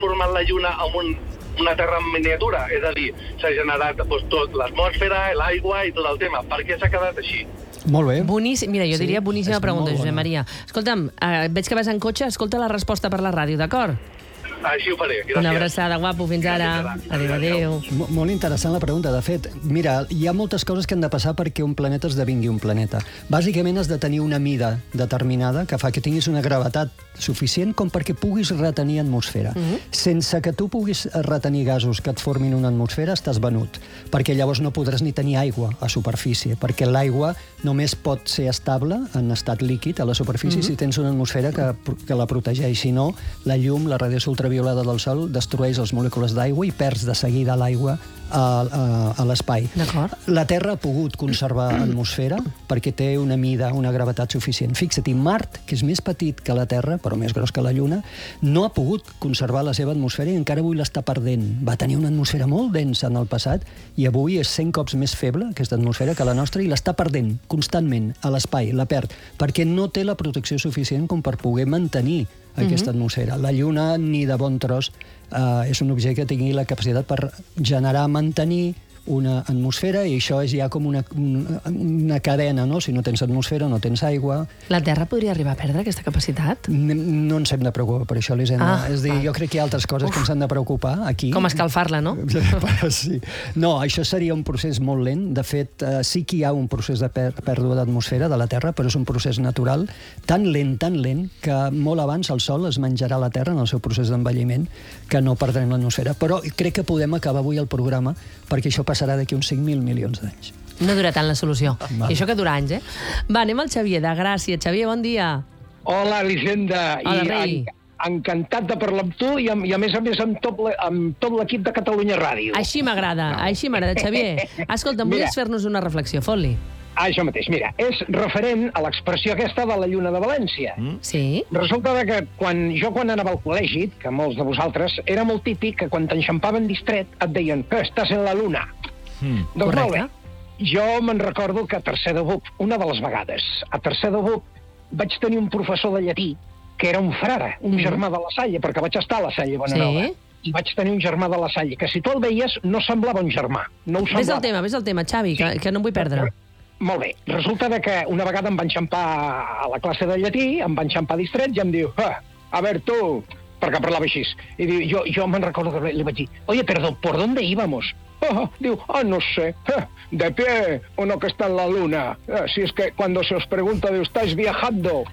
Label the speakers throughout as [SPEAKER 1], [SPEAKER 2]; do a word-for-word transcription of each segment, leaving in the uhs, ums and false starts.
[SPEAKER 1] format la Lluna amb un, una Terra en miniatura. És a dir, s'ha generat doncs, tot l'atmosfera, l'aigua i tot el tema. Per què s'ha quedat així?
[SPEAKER 2] Molt bé.
[SPEAKER 3] Boníssim. Mira, jo
[SPEAKER 2] Sí,
[SPEAKER 3] diria boníssima
[SPEAKER 2] és
[SPEAKER 3] pregunta,
[SPEAKER 2] molt
[SPEAKER 3] Josep
[SPEAKER 2] bona.
[SPEAKER 3] Maria. Escolta'm, eh, veig que vas en cotxe, escolta la resposta per la ràdio, d'acord?
[SPEAKER 1] Així ho faré. Gràcies.
[SPEAKER 3] Una abraçada, guapo, fins ara.
[SPEAKER 1] Gràcies.
[SPEAKER 3] Adéu, adéu.
[SPEAKER 2] Mo- Molt interessant la pregunta. De fet, mira, hi ha moltes coses que han de passar perquè un planeta esdevingui un planeta. Bàsicament has de tenir una mida determinada que fa que tinguis una gravetat suficient com perquè puguis retenir atmosfera. Uh-huh. Sense que tu puguis retenir gasos que et formin una atmosfera, estàs venut, perquè llavors no podràs ni tenir aigua a superfície, perquè l'aigua només pot ser estable en estat líquid a la superfície uh-huh. si tens una atmosfera que, que la protegeix. Si no, la llum, la radiació ultraviolada del sol destrueix les molècules d'aigua i perds de seguida l'aigua a, a, a l'espai.
[SPEAKER 3] D'acord.
[SPEAKER 2] La Terra ha pogut conservar atmosfera perquè té una mida, una gravetat suficient. Fixa't, Mart, que és més petit que la Terra, però més gros que la Lluna, no ha pogut conservar la seva atmosfera i encara avui l'està perdent. Va tenir una atmosfera molt densa en el passat i avui és cent cops més feble, aquesta atmosfera, que la nostra, i l'està perdent constantment a l'espai, la perd, perquè no té la protecció suficient com per poder mantenir aquesta atmosfera. La Lluna, ni de bon tros, eh, és un objecte que tingui la capacitat per generar, mantenir una atmosfera, i això és ja com una, una, una cadena, no? Si no tens atmosfera, no tens aigua.
[SPEAKER 3] La Terra podria arribar a perdre aquesta capacitat?
[SPEAKER 2] No ens hem de preocupar per això, Elisenda.
[SPEAKER 3] Ah,
[SPEAKER 2] és a dir,
[SPEAKER 3] val.
[SPEAKER 2] jo crec que hi ha altres coses Uf. que ens han de preocupar aquí.
[SPEAKER 3] Com escalfar-la, no?
[SPEAKER 2] Sí. No, això seria un procés molt lent. De fet, eh, sí que hi ha un procés de per pèrdua d'atmosfera de la Terra, però és un procés natural, tan lent, tan lent, que molt abans el Sol es menjarà la Terra en el seu procés d'envelliment, que no perdrem l'atmosfera. Però crec que podem acabar avui el programa, perquè això passarà d'aquí uns cinc mil milions d'anys.
[SPEAKER 3] No dura tant la solució.
[SPEAKER 2] Val.
[SPEAKER 3] I això que dura anys, eh? Va, anem al Xavier, de Gràcia. Xavier, bon dia.
[SPEAKER 4] Hola, Elisenda.
[SPEAKER 3] Hola,
[SPEAKER 4] I
[SPEAKER 3] rei.
[SPEAKER 4] en, encantat de parlar amb tu i, amb, i a més a més amb tot, le- amb tot l'equip de Catalunya Ràdio.
[SPEAKER 3] Així m'agrada, així m'agrada, Xavier. Escolta, em
[SPEAKER 4] Mira.
[SPEAKER 3] volies fer-nos una reflexió, fot-li.
[SPEAKER 4] Ah, això mateix. Mira, és referent a l'expressió aquesta de la Lluna de València. Mm.
[SPEAKER 3] Sí?
[SPEAKER 4] Resulta que quan, jo quan anava al col·legi, que molts de vosaltres, era molt típic que quan t'enxampaven distret et deien que estàs en la Luna. Mm. Doncs molt
[SPEAKER 3] Correcte.
[SPEAKER 4] bé. Jo me'n recordo que a tercer de B U P, una de les vegades, a tercer de B U P vaig tenir un professor de llatí que era un frare, un
[SPEAKER 3] Mm.
[SPEAKER 4] germà de la Salle, perquè vaig estar a la Salle Bonanova.
[SPEAKER 3] Sí.
[SPEAKER 4] I vaig tenir un germà de la Salle, que si tu el veies no semblava un germà. No ho
[SPEAKER 3] Ves al
[SPEAKER 4] semblava.
[SPEAKER 3] tema, ves al tema, Xavi, que, que no em vull perdre.
[SPEAKER 4] Molt bé. Resulta de que una vegada em van enxampar a la classe de llatí, em van enxampar distret i em diu, ah, a ver tu, perquè parlava així. I diu, jo, jo me'n recordo que li vaig dir, oye, perdó, ¿por dónde íbamos? Ah, diu, ah, no sé, ah, de pie, uno que está en la luna. Ah, si es que cuando se os pregunta, diu, ¿estáis viajando?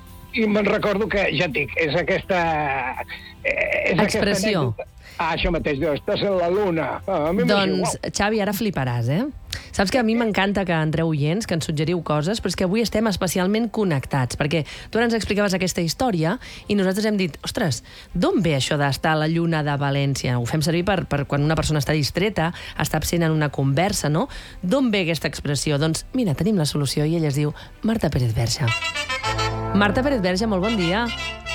[SPEAKER 4] I me'n recordo que, ja et dic, és aquesta... eh, És
[SPEAKER 3] Expressió.
[SPEAKER 4] Aquesta anècdota. Ah, això mateix, diu, estàs en la luna. Ah, a mi m'és
[SPEAKER 3] Doncs,
[SPEAKER 4] igual.
[SPEAKER 3] Xavi, ara fliparàs, eh? Saps que a mi m'encanta que entreu oients, que ens suggeriu coses, però és que avui estem especialment connectats, perquè tu ara ens explicaves aquesta història i nosaltres hem dit, ostres, d'on ve això d'estar a la Lluna de València? Ho fem servir per, per quan una persona està distreta, està absent en una conversa, no? D'on ve aquesta expressió? Doncs, mira, tenim la solució i ella es diu Marta Pérez Verge. Marta Pérez Verge, molt bon dia.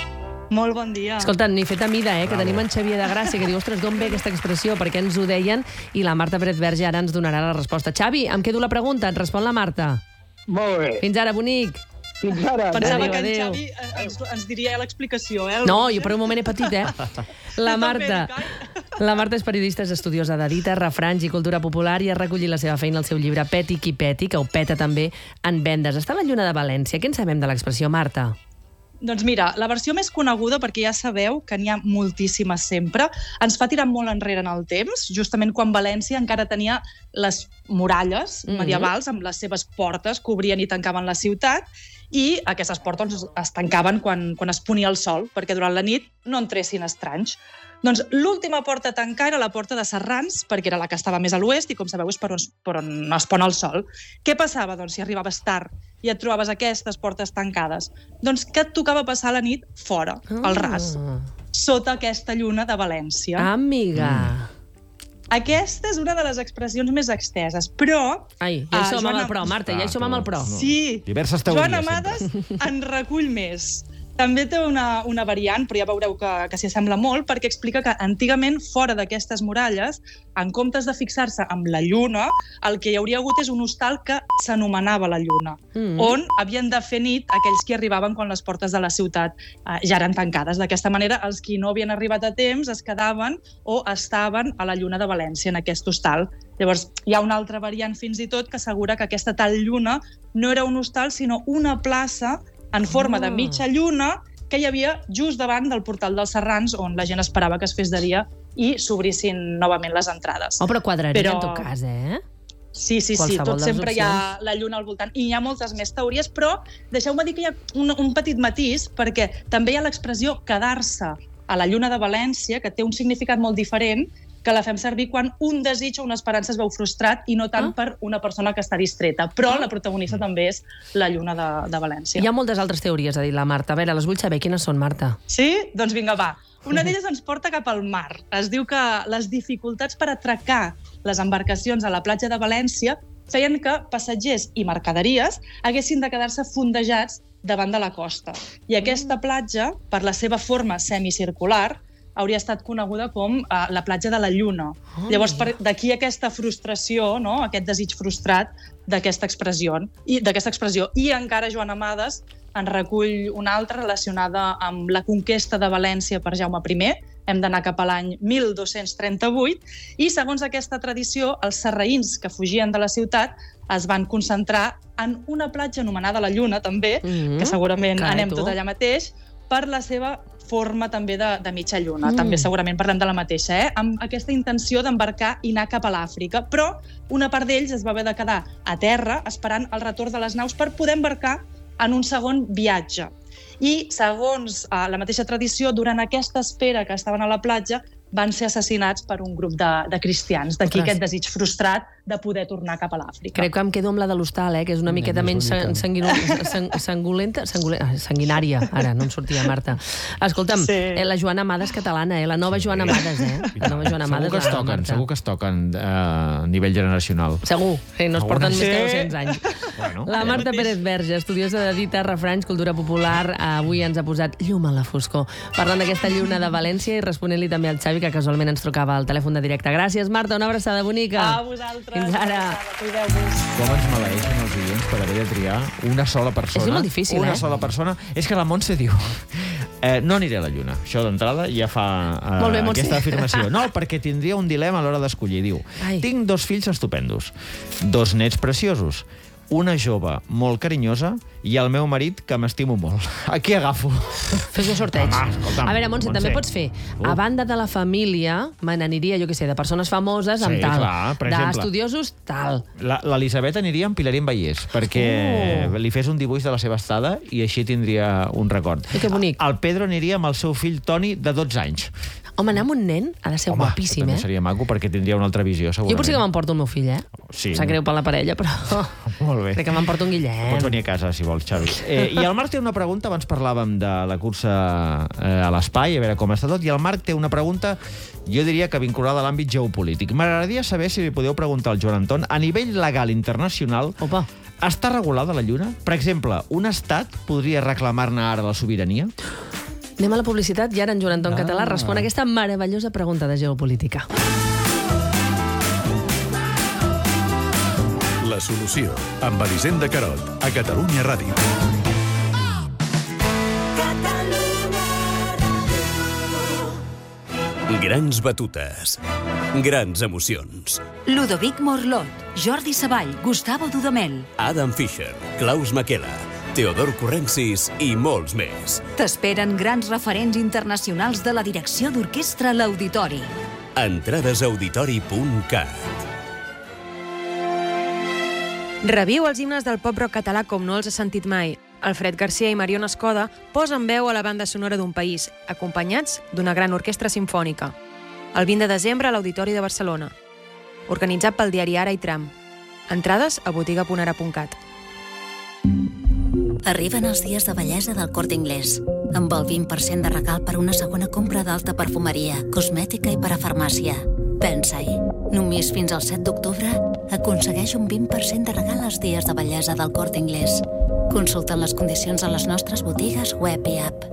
[SPEAKER 5] Molt bon dia.
[SPEAKER 3] Escolta, ni fet a mida, eh, que tenim en Xavier de Gràcia, que diu, ostres, d'on ve aquesta expressió, per què ens ho deien, i la Marta Pérez Verge ara ens donarà la resposta. Xavi, em quedo la pregunta, et respon la Marta.
[SPEAKER 4] Molt bé.
[SPEAKER 3] Fins ara, bonic.
[SPEAKER 4] Fins ara.
[SPEAKER 5] Pensava
[SPEAKER 3] Adéu,
[SPEAKER 5] que en
[SPEAKER 3] adéu.
[SPEAKER 5] Xavi ens, ens diria l'explicació, eh?
[SPEAKER 3] No, jo per un moment he patit, eh? La
[SPEAKER 5] Jo
[SPEAKER 3] Marta,
[SPEAKER 5] també,
[SPEAKER 3] la Marta és periodista, és estudiosa de dita, refranys i cultura popular, i ha recollit la seva feina al seu llibre Peti qui peti, que ho peta també en vendes. Està a la Lluna de València. Què en sabem de l'expressió, Marta?
[SPEAKER 5] Doncs mira, la versió més coneguda, perquè ja sabeu que n'hi ha moltíssimes sempre, ens fa tirar molt enrere en el temps, justament quan València encara tenia les muralles
[SPEAKER 3] Mhm.
[SPEAKER 5] medievals amb les seves portes que obrien i tancaven la ciutat, i aquestes portes es, es tancaven quan, quan es ponia el sol, perquè durant la nit no entressin estranys. Doncs l'última porta a tancar era la porta de Serrans, perquè era la que estava més a l'oest i, com sabeu, és per on, per on es pon el sol. Què passava, doncs, si arribaves tard i et trobaves aquestes portes tancades? Doncs que et tocava passar la nit fora, al ras, sota aquesta lluna de València.
[SPEAKER 3] Ah, amiga.
[SPEAKER 5] Aquesta és una de les expressions més exteses, però...
[SPEAKER 3] Ai, ja hi
[SPEAKER 5] Ah,
[SPEAKER 3] som amb
[SPEAKER 5] Joana-
[SPEAKER 3] el pro, Marta, ja hi som amb el pro.
[SPEAKER 5] Sí,
[SPEAKER 6] Diverses
[SPEAKER 5] Joan
[SPEAKER 6] teories,
[SPEAKER 5] Amades en recull més. També té una, una variant, però ja veureu que, que s'hi assembla molt, perquè explica que antigament, fora d'aquestes muralles, en comptes de fixar-se amb la lluna, el que hi hauria hagut és un hostal que s'anomenava la lluna, mm. on havien de fer nit aquells que arribaven quan les portes de la ciutat eh, ja eren tancades. D'aquesta manera, els qui no havien arribat a temps es quedaven o estaven a la lluna de València, en aquest hostal. Llavors, hi ha una altra variant fins i tot que assegura que aquesta tal lluna no era un hostal, sinó una plaça en forma de mitja lluna que hi havia just davant del portal dels Serrans, on la gent esperava que es fes de dia i s'obrissin novament les entrades.
[SPEAKER 3] Oh, però quadraria
[SPEAKER 5] però...
[SPEAKER 3] en tot cas, eh?
[SPEAKER 5] Sí, sí, sí, tot sempre hi ha la lluna al voltant. I hi ha moltes més teories, però deixeu-me dir que hi ha un, un petit matís, perquè també hi ha l'expressió quedar-se a la lluna de València, que té un significat molt diferent, que la fem servir quan un desig o una esperança es veu frustrat i no tant ah. per una persona que està distreta. Però la protagonista també és la lluna de, de València.
[SPEAKER 3] Hi ha moltes altres teories, ha dit la Marta. A veure, les vull saber. Quines són, Marta?
[SPEAKER 5] Sí? Doncs vinga, va. Una d'elles ens porta cap al mar. Es diu que les dificultats per atracar les embarcacions a la platja de València feien que passatgers i mercaderies haguessin de quedar-se fondejats davant de la costa. I aquesta platja, per la seva forma semicircular, hauria estat coneguda com uh, la platja de la Lluna. Oh, Llavors, d'aquí aquesta frustració, no? Aquest desig frustrat d'aquesta expressió. I d'aquesta expressió. I encara Joan Amades en recull una altra relacionada amb la conquesta de València per Jaume primer. Hem d'anar cap a l'any mil dos-cents trenta-vuit. I, segons aquesta tradició, els sarraïns que fugien de la ciutat es van concentrar en una platja anomenada la Lluna, també, mm-hmm. que segurament Carai, anem tu. tot allà mateix, per la seva forma també de, de mitja lluna. Mm. També segurament parlem de la mateixa, eh? Amb aquesta intenció d'embarcar i anar cap a l'Àfrica. Però una part d'ells es va haver de quedar a terra esperant el retorn de les naus per poder embarcar en un segon viatge. I, segons eh, la mateixa tradició, durant aquesta espera que estaven a la platja, van ser assassinats per un grup de, de cristians. D'aquí aquest desig frustrat de poder tornar cap a l'Àfrica.
[SPEAKER 3] Crec que em quedo amb la de l'hostal, eh, que és una miqueta menys sanguinolenta, sanguinària. Ara, no em sortia, Marta. Escolta'm, sí. eh, la Joana Amades catalana, eh, la nova Joana Amades, eh? La nova Joana Amades.
[SPEAKER 6] Segur que es toquen, segur que es toquen a nivell generacional.
[SPEAKER 3] Segur, sí, no es porten més que dos-cents anys. Bueno, la Marta Pérez Verge, estudiosa de dita, refranys, cultura popular, avui ens ha posat llum a la foscor, parlant d'aquesta lluna de València i responent-li també al Xavi, que casualment ens trucava al telèfon de directe. Gràcies, Marta, una abraçada bonica.
[SPEAKER 5] A vosaltres.
[SPEAKER 3] Fins ara.
[SPEAKER 5] Cuideu-vos.
[SPEAKER 6] Com ens maleeixen els oients per haver de triar una sola persona.
[SPEAKER 3] És molt difícil,
[SPEAKER 6] una
[SPEAKER 3] eh?
[SPEAKER 6] sola persona. És que la Montse diu... Eh, no aniré a la Lluna. Això d'entrada ja fa eh,
[SPEAKER 3] molt bé,
[SPEAKER 6] aquesta afirmació. No, perquè tindria un dilema a l'hora d'escollir. Diu, Ai. tinc dos fills estupendos, dos nets preciosos, una jove molt carinyosa i el meu marit que m'estimo molt. A qui agafo?
[SPEAKER 3] Fes un sorteig.
[SPEAKER 6] Home, escolta'm,
[SPEAKER 3] a veure, Montse,
[SPEAKER 6] Montse,
[SPEAKER 3] també pots fer.
[SPEAKER 6] Uh.
[SPEAKER 3] A banda de la família, me n'aniria, jo què sé, de persones famoses amb
[SPEAKER 6] Sí,
[SPEAKER 3] tal.
[SPEAKER 6] clar, per exemple.
[SPEAKER 3] D'estudiosos, tal.
[SPEAKER 6] La- L'Elisabet aniria amb Pilarín Vallès perquè
[SPEAKER 3] Oh.
[SPEAKER 6] li fes un dibuix de la seva estada i així tindria un record.
[SPEAKER 3] I que bonic.
[SPEAKER 6] El Pedro aniria amb el seu fill Toni, de dotze anys.
[SPEAKER 3] Home, anar amb un nen ha de ser
[SPEAKER 6] Home,
[SPEAKER 3] guapíssim,
[SPEAKER 6] també
[SPEAKER 3] eh?
[SPEAKER 6] seria maco perquè tindria una altra visió, segurament.
[SPEAKER 3] Jo potser que m'emporto el meu fill, eh?
[SPEAKER 6] Sí.
[SPEAKER 3] Em sap greu per la parella, però...
[SPEAKER 6] Molt bé.
[SPEAKER 3] Crec que m'emporto un Guillem.
[SPEAKER 6] Pots venir a casa, si vols, Xavi. Eh, I el Marc té una pregunta, abans parlàvem de la cursa eh, a l'espai, a veure com està tot, i el Marc té una pregunta, jo diria que vinculada a l'àmbit geopolític. M'agradaria saber si li podeu preguntar al Joan Anton, a nivell legal internacional,
[SPEAKER 3] Opa.
[SPEAKER 6] està regulada la Lluna? Per exemple, un estat podria reclamar-ne ara la sobirania?
[SPEAKER 3] Anem a la publicitat i ara en Joan Anton
[SPEAKER 2] Ah.
[SPEAKER 3] Català respon a aquesta meravellosa pregunta de geopolítica.
[SPEAKER 7] La solució, amb Elisenda Carot, a Catalunya Ràdio. Grans batutes. Grans emocions.
[SPEAKER 8] Ludovic Morlot, Jordi Savall, Gustavo Dudamel.
[SPEAKER 7] Adam Fischer, Klaus Makela, Teodor Corrensis i molts més.
[SPEAKER 8] T'esperen grans referents internacionals de la direcció d'orquestra a l'Auditori.
[SPEAKER 7] Entrades a auditori punt cat.
[SPEAKER 9] Reviu els himnes del pop-rock català com no els has sentit mai. Alfred Garcia i Mariona Escoda posen veu a la banda sonora d'un país, acompanyats d'una gran orquestra simfònica. El vint de desembre a l'Auditori de Barcelona. Organitzat pel diari Ara i Tram. Entrades a botiga punt ara punt cat.
[SPEAKER 10] Arriben els dies de bellesa del Corte Inglés, amb el vint per cent de regal per una segona compra d'alta perfumeria, cosmètica i parafarmàcia. Pensa-hi, només fins al set d'octubre aconsegueix un vint per cent de regal als dies de bellesa del Corte Inglés. Consulta les condicions a les nostres botigues web i app.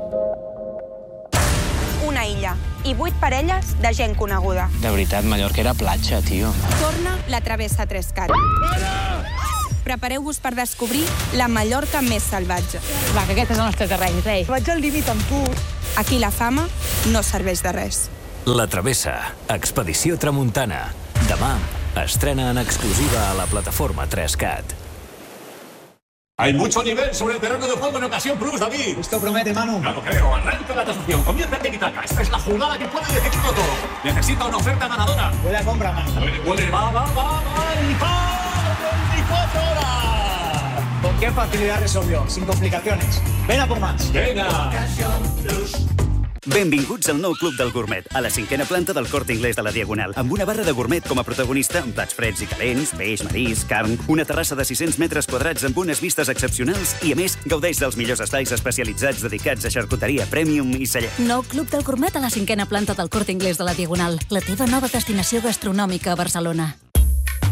[SPEAKER 11] Una illa i vuit parelles de gent coneguda.
[SPEAKER 12] De veritat, Mallorca era platja, tio.
[SPEAKER 11] Torna la Travessa Trescat. Prepareu-vos per descobrir la Mallorca més salvatge.
[SPEAKER 13] Va, que aquest és el nostre terreny, rei.
[SPEAKER 11] Vaig al límit amb tu. Aquí la fama no serveix de res.
[SPEAKER 7] La Travessa, Expedició Tramuntana. Demà estrena en exclusiva a la plataforma tres cat.
[SPEAKER 14] Hay mucho nivel sobre el terreno de juego en Ocasión Plus, David.
[SPEAKER 15] Esto promete, Manu.
[SPEAKER 14] Ya lo creo. Arranca la transacción. Comienza el taca. Esta es la jugada que puede decidirlo todo. Necesita una oferta ganadora.
[SPEAKER 15] Huele a compra, Manu.
[SPEAKER 14] Huele, va, va, va, va. Y va. veinticuatro horas.
[SPEAKER 15] ¿Con qué facilidad resolvió? Sin complicaciones. Ven a por más.
[SPEAKER 14] Venga.
[SPEAKER 15] Ocasión Plus.
[SPEAKER 16] Benvinguts al nou Club del Gourmet, a la cinquena planta del Corte Inglés de la Diagonal, amb una barra de gourmet com a protagonista, amb plats freds i calents, peix, marisc, carn, una terrassa de sis-cents metres quadrats amb unes vistes excepcionals i, a més, gaudeix dels millors espais especialitzats dedicats a xarcuteria premium i celler.
[SPEAKER 10] Nou Club del Gourmet a la cinquena planta del Corte Inglés de la Diagonal, la teva nova destinació gastronòmica a Barcelona.